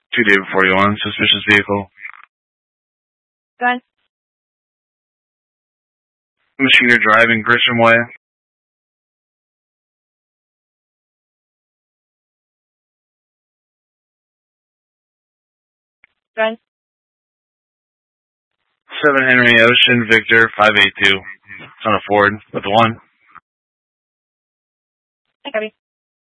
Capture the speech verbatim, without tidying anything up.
two David forty-one, suspicious vehicle. Go ahead. Machiner driving, Grisham Way. Go ahead. seven Henry Ocean, Victor, five eight two. It's on a Ford with the one. Hi, Copy.